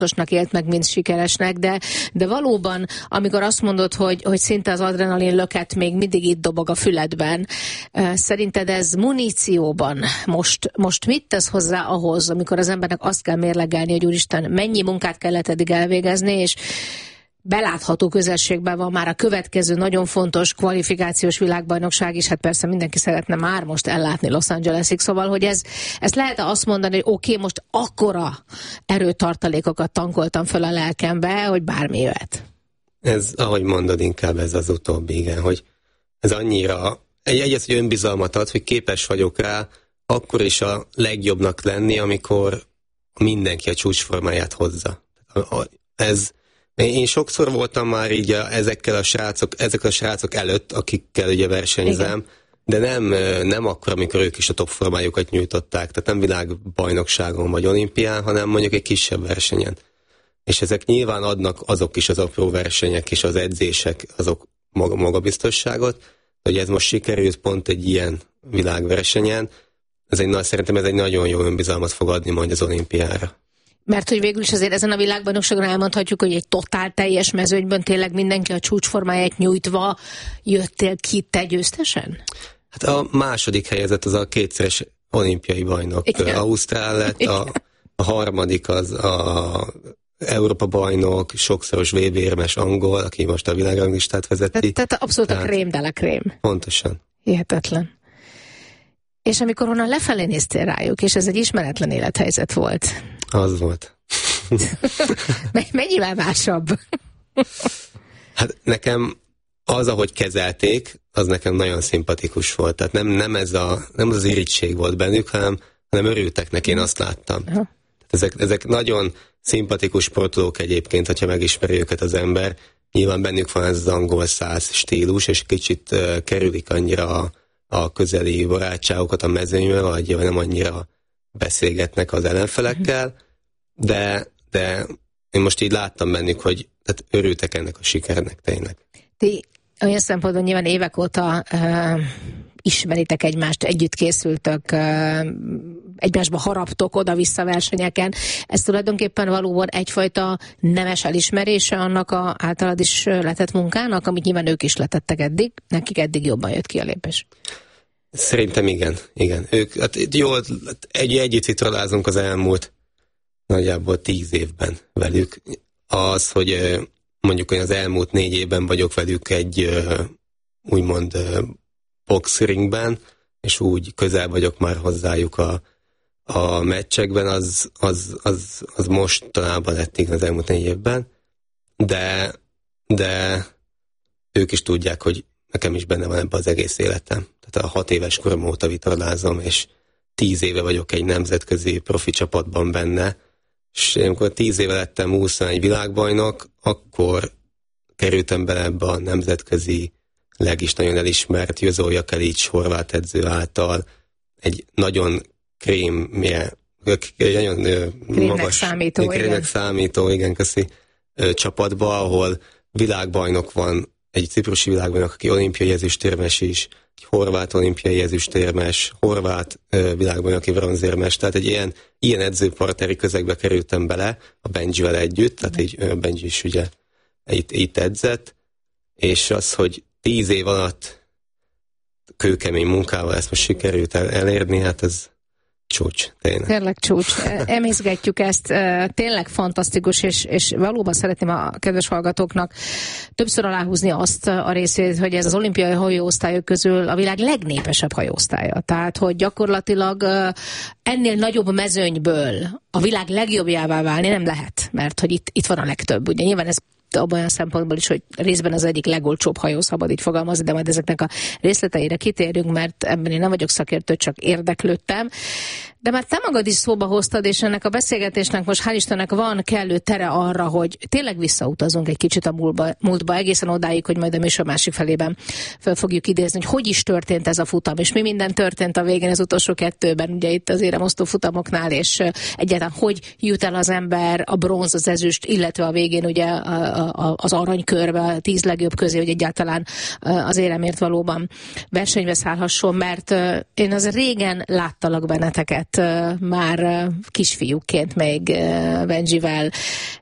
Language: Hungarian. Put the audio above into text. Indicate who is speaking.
Speaker 1: élt meg, mint sikeresnek, de valóban, amikor azt mondod, hogy szinte az adrenalin löket még mindig itt dobog a füledben, szerinted ez munícióban most mit tesz hozzá ahhoz, amikor az embernek azt kell mérlegelni, hogy úristen, mennyi munkát kellett eddig elvégezni, és belátható közelségben van már a következő nagyon fontos kvalifikációs világbajnokság is, hát persze mindenki szeretne már most ellátni Los Angelesig, szóval, hogy ezt lehet-e azt mondani, hogy oké, most akkora erőtartalékokat tankoltam föl a lelkembe, hogy bármi jöhet.
Speaker 2: Ez, ahogy mondod, inkább ez az utóbbi, igen, hogy ez annyira, egyet, hogy önbizalmat ad, hogy képes vagyok rá akkor is a legjobbnak lenni, amikor mindenki a csúcsformáját hozza. Én sokszor voltam már így ezek a srácok előtt, akikkel ugye versenyzem, igen. De nem akkor, amikor ők is a top formájukat nyújtották, tehát nem világbajnokságon vagy olimpián, hanem mondjuk egy kisebb versenyen. És ezek nyilván adnak azok is az apró versenyek és az edzések, azok magabiztosságot, hogy ez most sikerült pont egy ilyen világversenyen, szerintem ez egy nagyon jó önbizalmat fog adni majd az olimpiára.
Speaker 1: Mert hogy végül is azért ezen a világbajnokságon elmondhatjuk, hogy egy totál teljes mezőnyben tényleg mindenki a csúcsformáját nyújtva jöttél ki, te győztesen?
Speaker 2: Hát a második helyezett az a kétszeres olimpiai bajnok. Ausztrál lett, a harmadik az a Európa bajnok, sokszoros VB-érmes angol, aki most a világranglistát vezeti.
Speaker 1: Tehát abszolút a krém de la krém.
Speaker 2: Pontosan.
Speaker 1: Hihetetlen. És amikor onnan lefelé néztél rájuk, és ez egy ismeretlen élethelyzet volt.
Speaker 2: Az volt.
Speaker 1: Mennyivel másabb?
Speaker 2: Hát nekem az, ahogy kezelték, az nekem nagyon szimpatikus volt. Tehát nem az irigység volt bennük, hanem örültek neki, én azt láttam. Ezek nagyon szimpatikus sportolók egyébként, hogyha megismeri őket az ember. Nyilván bennük van ez az angol száz stílus, és kicsit kerülik annyira a közeli barátságokat a mezőnyben, vagy nem annyira beszélgetnek az ellenfelekkel, de én most így láttam bennük, hogy tehát örültek ennek a sikernek tényleg.
Speaker 1: Ti olyan szempontból nyilván évek óta ismeritek egymást, együtt készültök, egymásba haraptok oda-vissza versenyeken. Ez tulajdonképpen valóban egyfajta nemes elismerése annak a általad is letett munkának, amit nyilván ők is letettek eddig, nekik eddig jobban jött ki a lépés.
Speaker 2: Szerintem igen. Ők, hát jól együtt vitorlázunk az elmúlt nagyjából 10 évben velük. Az, hogy mondjuk hogy az elmúlt 4 évben vagyok velük egy úgymond boxringben, és úgy közel vagyok már hozzájuk a meccsekben, az mostanában lett az elmúlt 4 évben, de ők is tudják, hogy nekem is benne van ebben az egész életem. Tehát a 6 éves korom óta vitorlázom, és 10 éve vagyok egy nemzetközi profi csapatban benne, és amikor 10 éve lettem 21 világbajnok, akkor kerültem bele ebbe a nemzetközi, is nagyon elismert Jozo Jakelics horvát edző által egy nagyon krémnek számító, igen, köszi, csapatba, ahol világbajnok van, egy ciprusi világbajnok, aki olimpiai ezüstérmes is, egy horvát olimpiai ezüstérmes, horvát világbajnoki bronzérmes, tehát egy ilyen edzőpartneri közegbe kerültem bele a Benjivel együtt, tehát így Benji is ugye itt edzett, és az, hogy 10 év alatt kőkemény munkával ezt most sikerült elérni, hát ez csúcs, tényleg.
Speaker 1: Tényleg csúcs. Emészgetjük ezt, tényleg fantasztikus, és valóban szeretném a kedves hallgatóknak többször aláhúzni azt a részét, hogy ez az olimpiai hajóosztályok közül a világ legnépesebb hajóosztálya. Tehát, hogy gyakorlatilag ennél nagyobb mezőnyből a világ legjobbjává válni nem lehet, mert hogy itt van a legtöbb. Ugye nyilván ez abban olyan szempontból is, hogy részben az egyik legolcsóbb hajó, szabad így fogalmazni, de majd ezeknek a részleteire kitérünk, mert ebben én nem vagyok szakértő, csak érdeklődtem. De már te magad is szóba hoztad, és ennek a beszélgetésnek most hál' Istennek van kellő tere arra, hogy tényleg visszautazunk egy kicsit a múltba, egészen odáig, hogy majd a műsor másik felében fel fogjuk idézni, hogy is történt ez a futam, és mi minden történt a végén az utolsó 2-ben, ugye itt az éremosztó futamoknál, és egyáltalán hogy jut el az ember a bronz, az ezüst, illetve a végén ugye az aranykörbe, a 10 legjobb közé, hogy egyáltalán az éremért valóban versenybe szállhasson, mert én az régen láttalak benneteket már kisfiúként még Benjivel,